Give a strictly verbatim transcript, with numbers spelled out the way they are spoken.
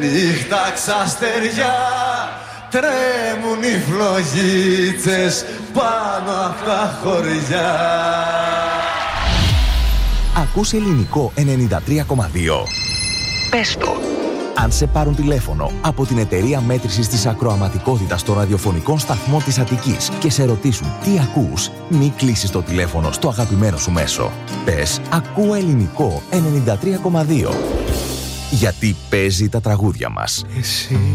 νύχτα ξαστεριά, τρέμουν οι φλογίτσες πάνω απ' τα χωριά. Ακούς Ελληνικό ενενήντα τρία κόμμα δύο. Πες το. Αν σε πάρουν τηλέφωνο από την εταιρεία μέτρησης της ακροαματικότητας των ραδιοφωνικών σταθμών της Αττικής και σε ρωτήσουν τι ακούς, μη κλείσεις το τηλέφωνο στο αγαπημένο σου μέσο. Πες «Ακούω Ελληνικό ενενήντα τρία κόμμα δύο». Γιατί παίζει τα τραγούδια μας. Εσύ